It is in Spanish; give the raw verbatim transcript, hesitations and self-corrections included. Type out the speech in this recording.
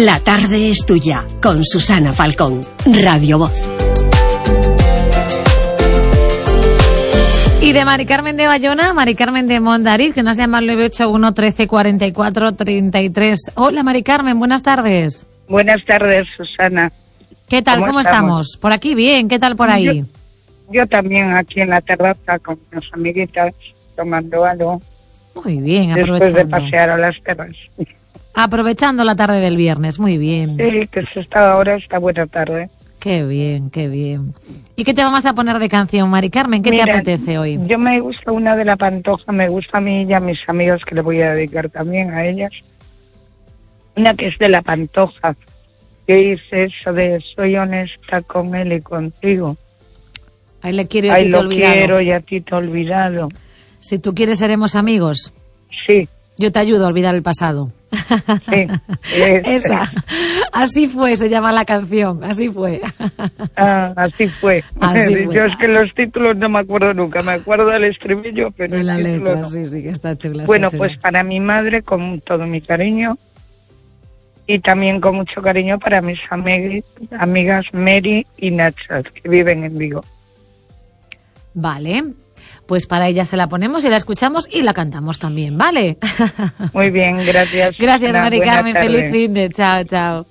La tarde es tuya, con Susana Falcón, Radio Voz. Y de Mari Carmen de Bayona, Mari Carmen de Mondariz, que nos llama al nueve ocho uno, trece, cuarenta y cuatro, treinta y tres. Hola, Mari Carmen, buenas tardes. Buenas tardes, Susana. ¿Qué tal? ¿Cómo, ¿Cómo estamos? estamos? Por aquí bien, ¿qué tal por ahí? Yo, yo también aquí en la terraza con unas amiguitas tomando algo. Muy bien, aprovechando. Después de pasear a las terras. Aprovechando la tarde del viernes, muy bien. Sí, que se está ahora esta buena tarde. Qué bien, qué bien. ¿Y qué te vamos a poner de canción, Mari Carmen? ¿Qué Mira, te apetece hoy? Yo me gusta una de La Pantoja, me gusta a mí y a mis amigos, que le voy a dedicar también a ellas. Una que es de La Pantoja, que dice eso de soy honesta con él y contigo. Ahí le quiero y a Ahí ti te he lo olvidado. quiero y a ti te he olvidado. Si tú quieres seremos amigos. Sí. Yo te ayudo a olvidar el pasado. Sí. Esa. Así fue, se llama la canción. Así fue. Ah, así fue. Así fue. Yo es que los títulos no me acuerdo nunca. Me acuerdo del estribillo, pero de la el letra, no. sí, sí, que está chula. Bueno, está chula. Pues para mi madre, con todo mi cariño. Y también con mucho cariño para mis amig- amigas Mary y Nacha, que viven en Vigo. Vale. Pues para ella se la ponemos y la escuchamos y la cantamos también, ¿vale? Muy bien, gracias. Gracias, Ana, Mari buena Carmen. tarde. Feliz fin de. Chao, chao.